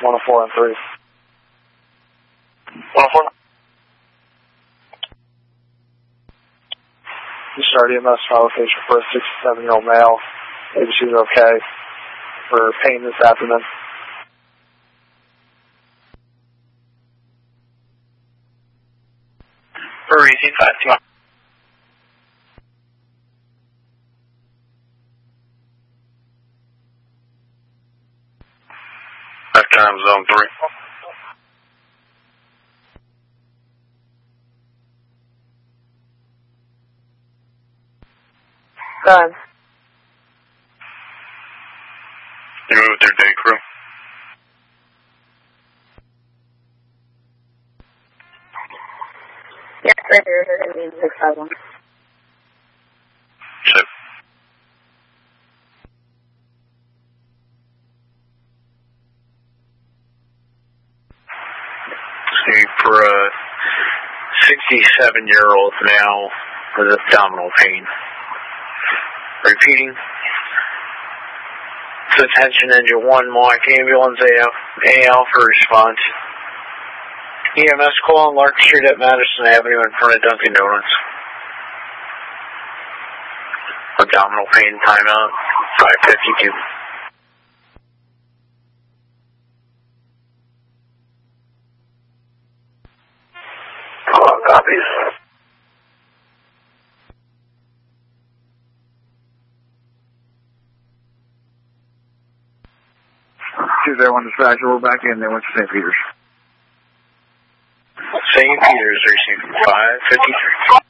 104 and 3. 104. You start EMS file location for a 67-year-old male. Maybe she's okay for pain this abdomen. For receipt 5. Time zone 3. Done. You moved their day crew. Yeah, right there. They're going to be in 651. Chip. See, for a 67-year-old now with abdominal pain. Repeating. To attention engine 1, Mike ambulance AL for response. EMS call on Lark Street at Madison Avenue in front of Dunkin' Donuts. Abdominal pain timeout 5:52. Copies. Tuesday 1 dispatcher, we're back in. They went to St. Peter's. St. Peter's receiving 5:53.